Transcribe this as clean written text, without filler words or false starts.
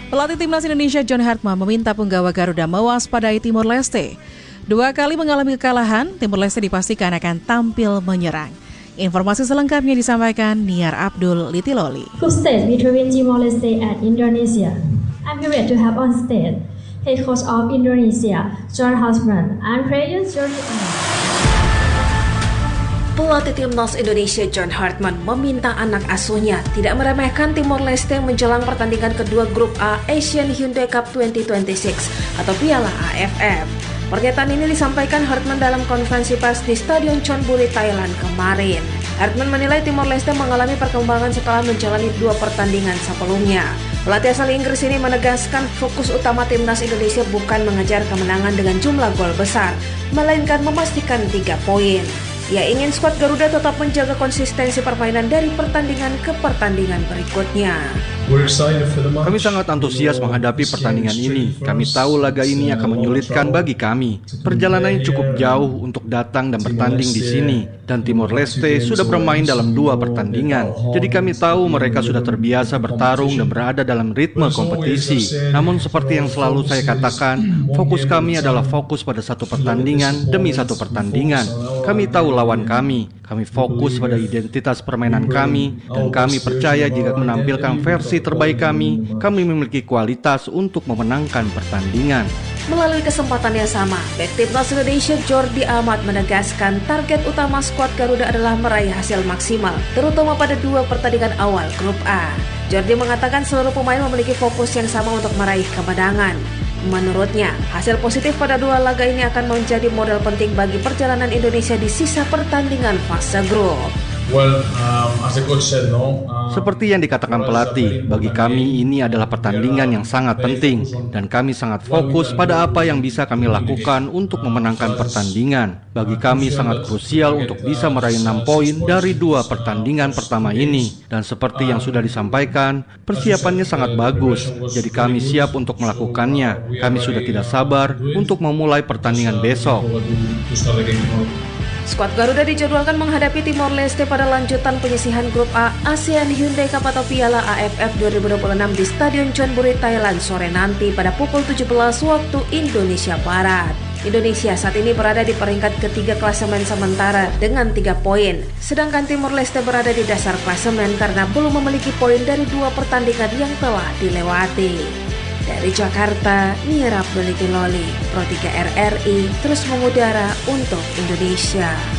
Pelatih Timnas Indonesia John Hartman meminta punggawa Garuda mewaspadai Timor Leste. 2 kali mengalami kekalahan, Timor Leste dipastikan akan tampil menyerang. Informasi selengkapnya disampaikan Niar Abdul Litiloli. Group stage between Timor Leste and Indonesia. I'm here to have on stage head coach of Indonesia John Hartman and players Jordi Amat. Pelatih Timnas Indonesia John Hartman meminta anak asuhnya tidak meremehkan Timor Leste menjelang pertandingan kedua Grup A Asian Hyundai Cup 2026 atau Piala AFF. Pernyataan ini disampaikan Hartman dalam konferensi pers di Stadion Chonburi, Thailand kemarin. Hartman menilai Timor Leste mengalami perkembangan setelah menjalani 2 pertandingan sebelumnya. Pelatih asal Inggris ini menegaskan fokus utama Timnas Indonesia bukan mengejar kemenangan dengan jumlah gol besar, melainkan memastikan 3 poin. Ia ingin skuad Garuda tetap menjaga konsistensi permainan dari pertandingan ke pertandingan berikutnya. Kami sangat antusias menghadapi pertandingan ini. Kami tahu laga ini akan menyulitkan bagi kami. Perjalanannya cukup jauh untuk datang dan bertanding di sini. Dan Timor Leste sudah bermain dalam 2 pertandingan. Jadi kami tahu mereka sudah terbiasa bertarung dan berada dalam ritme kompetisi. Namun seperti yang selalu saya katakan, fokus kami adalah fokus pada satu pertandingan demi satu pertandingan. Kami tahu lawan kami fokus pada identitas permainan kami, dan kami percaya jika menampilkan versi terbaik kami memiliki kualitas untuk memenangkan pertandingan. Melalui kesempatan yang sama, bek Timnas Indonesia Jordi Amat menegaskan target utama skuad Garuda adalah meraih hasil maksimal, terutama pada 2 pertandingan awal Grup A. Jordi mengatakan seluruh pemain memiliki fokus yang sama untuk meraih kemenangan. Menurutnya, hasil positif pada 2 laga ini akan menjadi modal penting bagi perjalanan Indonesia di sisa pertandingan fase grup. Seperti yang dikatakan pelatih, bagi kami ini adalah pertandingan yang sangat penting dan kami sangat fokus pada apa yang bisa kami lakukan untuk memenangkan pertandingan. Bagi kami sangat krusial untuk bisa meraih 6 poin dari 2 pertandingan pertama ini. Dan seperti yang sudah disampaikan, persiapannya sangat bagus, jadi kami siap untuk melakukannya. Kami sudah tidak sabar untuk memulai pertandingan besok. Skuad Garuda dijadwalkan menghadapi Timor Leste pada lanjutan penyisihan Grup A ASEAN Hyundai Cup atau Piala AFF 2026 di Stadion Chonburi, Thailand sore nanti pada pukul 17 waktu Indonesia Barat. Indonesia saat ini berada di peringkat ketiga klasemen sementara dengan 3 poin, sedangkan Timor Leste berada di dasar klasemen karena belum memiliki poin dari 2 pertandingan yang telah dilewati. Dari Jakarta, Niar Abdul Litiloli, Pro 3 RRI, terus mengudara untuk Indonesia.